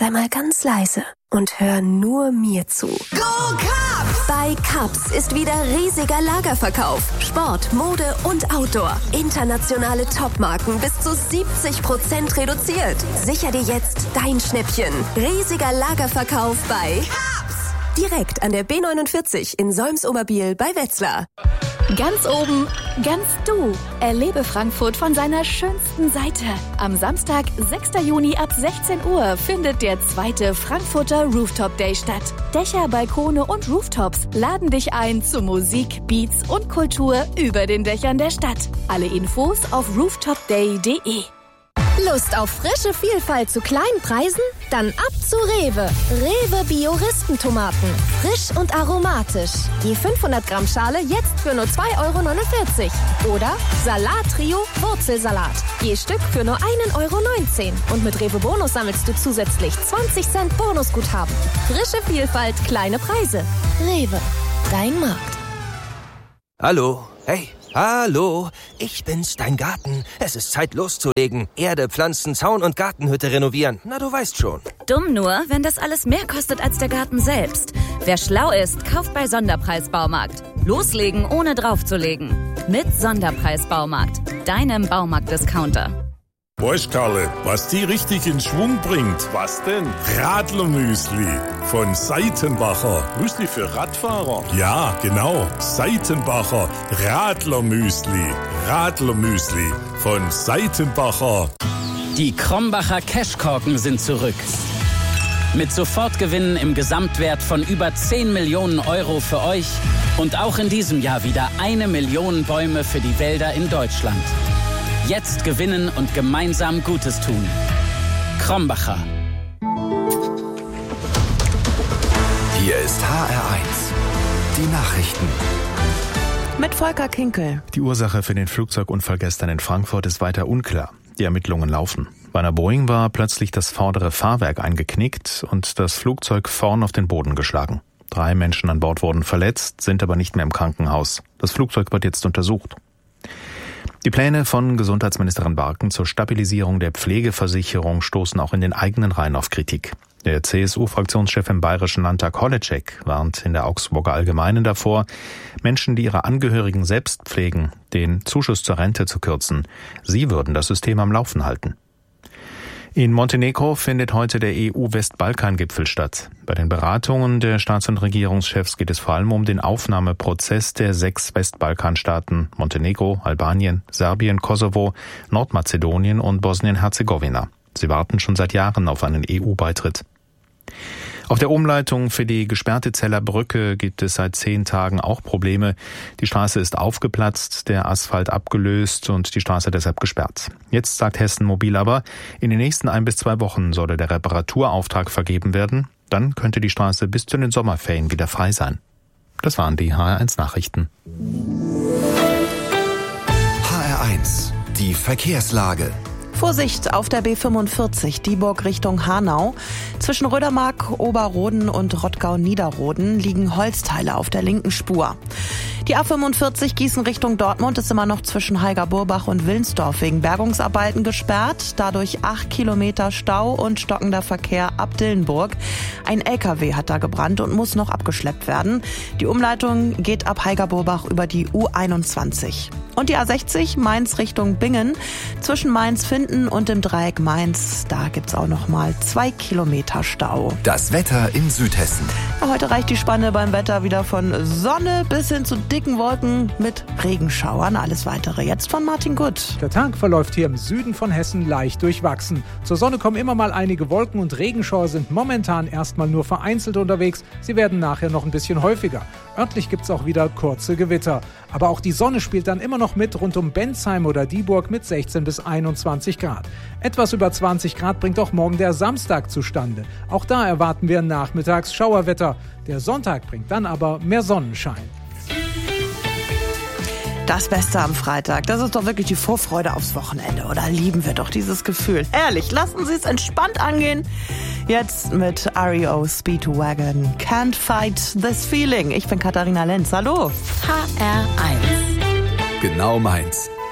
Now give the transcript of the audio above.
sei mal ganz leise und hör nur mir zu. Go Cubs! Bei Cubs ist wieder riesiger Lagerverkauf. Sport, Mode und Outdoor. Internationale Topmarken bis zu 70% reduziert. Sicher dir jetzt dein Schnäppchen. Riesiger Lagerverkauf bei Cubs! Direkt an der B49 in Solms-Oberbiel bei Wetzlar. Ganz oben, ganz du. Erlebe Frankfurt von seiner schönsten Seite. Am Samstag, 6. Juni ab 16 Uhr findet der 2. Frankfurter Rooftop Day statt. Dächer, Balkone und Rooftops laden dich ein zu Musik, Beats und Kultur über den Dächern der Stadt. Alle Infos auf rooftopday.de. Lust auf frische Vielfalt zu kleinen Preisen? Dann ab zu Rewe. Rewe Bio-Ristentomaten. Frisch und aromatisch. Je 500 Gramm Schale jetzt für nur 2,49 €. Oder Salat-Trio Wurzelsalat. Je Stück für nur 1,19 €. Und mit Rewe Bonus sammelst du zusätzlich 20 Cent Bonusguthaben. Frische Vielfalt, kleine Preise. Rewe. Dein Markt. Hallo. Hey. Hallo, ich bin's, dein Garten. Es ist Zeit loszulegen. Erde, Pflanzen, Zaun und Gartenhütte renovieren. Na, du weißt schon. Dumm nur, wenn das alles mehr kostet als der Garten selbst. Wer schlau ist, kauft bei Sonderpreis Baumarkt. Loslegen, ohne draufzulegen. Mit Sonderpreis Baumarkt, deinem Baumarkt-Discounter. Weißt, Karle, was die richtig in Schwung bringt? Was denn? Radlermüsli von Seitenbacher. Müsli für Radfahrer? Ja, genau. Seitenbacher Radlermüsli. Radlermüsli von Seitenbacher. Die Krombacher Cashkorken sind zurück. Mit Sofortgewinnen im Gesamtwert von über 10 Millionen € für euch und auch in diesem Jahr wieder 1 Million Bäume für die Wälder in Deutschland. Jetzt gewinnen und gemeinsam Gutes tun. Krombacher. Hier ist HR1. Die Nachrichten. Mit Volker Kinkel. Die Ursache für den Flugzeugunfall gestern in Frankfurt ist weiter unklar. Die Ermittlungen laufen. Bei einer Boeing war plötzlich das vordere Fahrwerk eingeknickt und das Flugzeug vorn auf den Boden geschlagen. 3 Menschen an Bord wurden verletzt, sind aber nicht mehr im Krankenhaus. Das Flugzeug wird jetzt untersucht. Die Pläne von Gesundheitsministerin Barken zur Stabilisierung der Pflegeversicherung stoßen auch in den eigenen Reihen auf Kritik. Der CSU-Fraktionschef im Bayerischen Landtag Holleczek warnt in der Augsburger Allgemeinen davor, Menschen, die ihre Angehörigen selbst pflegen, den Zuschuss zur Rente zu kürzen. Sie würden das System am Laufen halten. In Montenegro findet heute der EU-Westbalkan-Gipfel statt. Bei den Beratungen der Staats- und Regierungschefs geht es vor allem um den Aufnahmeprozess der 6 Westbalkanstaaten Montenegro, Albanien, Serbien, Kosovo, Nordmazedonien und Bosnien-Herzegowina. Sie warten schon seit Jahren auf einen EU-Beitritt. Auf der Umleitung für die gesperrte Zeller Brücke gibt es seit 10 Tagen auch Probleme. Die Straße ist aufgeplatzt, der Asphalt abgelöst und die Straße deshalb gesperrt. Jetzt sagt Hessen Mobil aber, in den nächsten 1 bis 2 Wochen solle der Reparaturauftrag vergeben werden. Dann könnte die Straße bis zu den Sommerferien wieder frei sein. Das waren die HR1 Nachrichten. HR1, die Verkehrslage. Vorsicht auf der B45, Dieburg Richtung Hanau. Zwischen Rödermark, Oberroden und Rottgau-Niederroden liegen Holzteile auf der linken Spur. Die A45 Gießen Richtung Dortmund ist immer noch zwischen Heiger-Burbach und Wilnsdorf wegen Bergungsarbeiten gesperrt. Dadurch 8 Kilometer Stau und stockender Verkehr ab Dillenburg. Ein LKW hat da gebrannt und muss noch abgeschleppt werden. Die Umleitung geht ab Heiger-Burbach über die U21. Und die A60 Mainz Richtung Bingen. Zwischen Mainz-Finden und dem Dreieck Mainz, da gibt's auch noch mal 2 Kilometer Stau. Das Wetter in Südhessen. Ja, heute reicht die Spanne beim Wetter wieder von Sonne bis hin zu dicken Wolken mit Regenschauern. Alles Weitere jetzt von Martin Gutt. Der Tag verläuft hier im Süden von Hessen leicht durchwachsen. Zur Sonne kommen immer mal einige Wolken und Regenschauer sind momentan erstmal nur vereinzelt unterwegs. Sie werden nachher noch ein bisschen häufiger. Örtlich gibt's auch wieder kurze Gewitter. Aber auch die Sonne spielt dann immer noch mit rund um Bensheim oder Dieburg mit 16 bis 21 Grad. Etwas über 20 Grad bringt auch morgen der Samstag zustande. Auch da erwarten wir nachmittags Schauerwetter. Der Sonntag bringt dann aber mehr Sonnenschein. Das Beste am Freitag, das ist doch wirklich die Vorfreude aufs Wochenende. Oder lieben wir doch dieses Gefühl? Ehrlich, lassen Sie es entspannt angehen. Jetzt mit REO Speedwagon. Can't fight this feeling. Ich bin Katharina Lenz. Hallo. HR1. Genau meins.